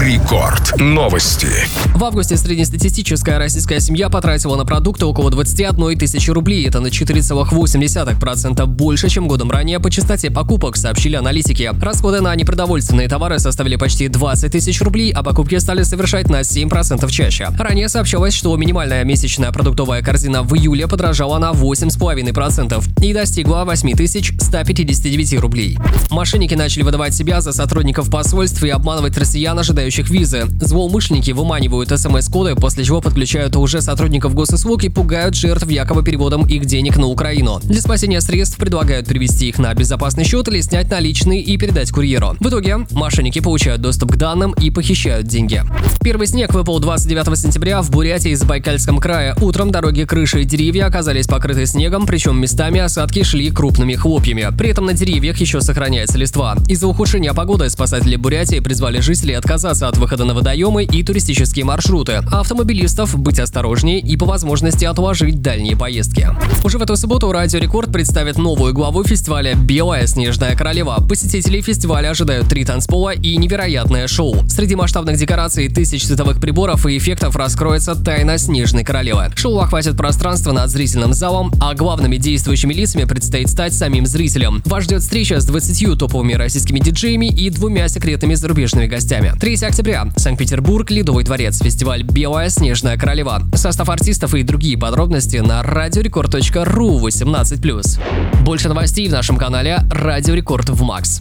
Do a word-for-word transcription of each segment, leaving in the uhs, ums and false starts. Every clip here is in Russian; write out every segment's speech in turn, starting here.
Рекорд. Новости. В августе среднестатистическая российская семья потратила на продукты около двадцать одна тысяча рублей. Это на четыре целых восемь десятых процента больше, чем годом ранее по частоте покупок, сообщили аналитики. Расходы на непродовольственные товары составили почти двадцать тысяч рублей, а покупки стали совершать на семь процентов чаще. Ранее сообщалось, что минимальная месячная продуктовая корзина в июле подорожала на восемь целых пять десятых процента и достигла восемь тысяч ста пятидесяти девяти рублей. Мошенники начали выдавать себя за сотрудников посольств и обманывать россиян, ожидающих визы. Злоумышленники выманивают смс-коды, после чего подключают уже сотрудников госуслуг и пугают жертв якобы переводом их денег на Украину. Для спасения средств предлагают перевести их на безопасный счет или снять наличные и передать курьеру. В итоге мошенники получают доступ к данным и похищают деньги. Первый снег выпал двадцать девятого сентября в Бурятии и Забайкальском крае. Утром дороги, крыши и деревья оказались покрыты снегом, причем местами осадки шли крупными хлопьями. При этом на деревьях еще сохраняется листва. Из-за ухудшения погоды спасатели Бурятии призвали жителей отказаться от выхода на водоемы и туристические маршруты, а автомобилистов быть осторожнее и по возможности отложить дальние поездки. Уже в эту субботу Радио Рекорд представит новую главу фестиваля «Белая снежная королева». Посетителей фестиваля ожидают три танцпола и невероятное шоу. Среди масштабных декораций, тысяч световых приборов и эффектов раскроется тайна снежной королевы. Шоу охватит пространство над зрительным залом, а главными действующими лицами предстоит стать самим зрителям. Вас ждет встреча с двадцатью топовыми российскими диджеями и двумя секретными зарубежными гостями. третьего октября. Санкт-Петербург, Ледовый дворец, фестиваль «Белая снежная королева». Состав артистов и другие подробности на радиорекорд точка ру восемнадцать плюс. Больше новостей в нашем канале Радио Рекорд в Макс.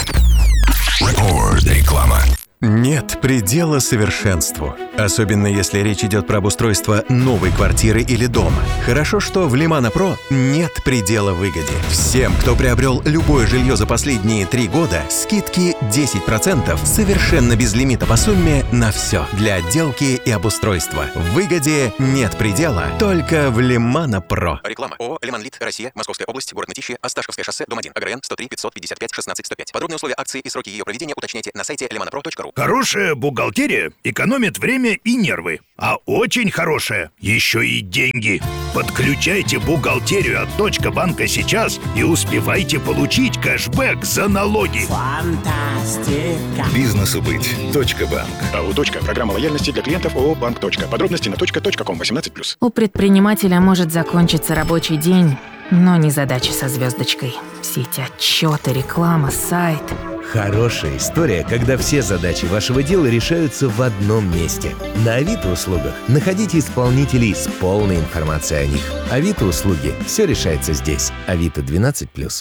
Реклама. Нет предела совершенству. Особенно если речь идет про обустройство новой квартиры или дома. Хорошо, что в Лимано Про нет предела выгоде. Всем, кто приобрел любое жилье за последние три года, скидки десять процентов совершенно без лимита по сумме на все для отделки и обустройства. В выгоде нет предела, только в Лимано Про. Реклама. ООО «Лиманлит. Россия. Московская область. Город Мытищи. Осташковское шоссе. Дом один. АГРН сто три пятьсот пятьдесят пять шестнадцать сто пять. Подробные условия акции и сроки ее проведения уточняйте на сайте лимано про точка ру. Хорошая бухгалтерия экономит время и нервы. А очень хорошая еще и деньги. Подключайте бухгалтерию от Точка банка сейчас и успевайте получить кэшбэк за налоги. Фантастика. Бизнесу быть. Точка банк. АО «Точка». Программа лояльности для клиентов ООО «Банк. Точка». Подробности на точка точка ком восемнадцать плюс. У предпринимателя может закончиться рабочий день, но не задачи со звездочкой. Все эти отчеты, реклама, сайт. Хорошая история, когда все задачи вашего дела решаются в одном месте. На Авито услугах находите исполнителей с полной информацией о них. Авито услуги. Все решается здесь. Авито двенадцать плюс.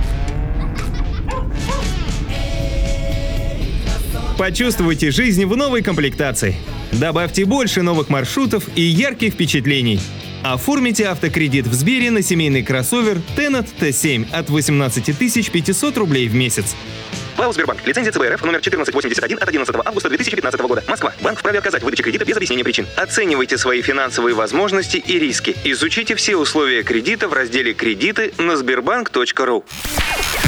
Почувствуйте жизнь в новой комплектации. Добавьте больше новых маршрутов и ярких впечатлений. Оформите автокредит в Сбере на семейный кроссовер Tennet Т семь от восемнадцать тысяч пятьсот рублей в месяц. ПАО «Сбербанк». Лицензия ЦБ РФ номер четырнадцать восемьдесят один от одиннадцатого августа две тысячи пятнадцатого года. Москва. Банк вправе отказать в выдаче кредита без объяснения причин. Оценивайте свои финансовые возможности и риски. Изучите все условия кредита в разделе «Кредиты» на сбербанк точка ру.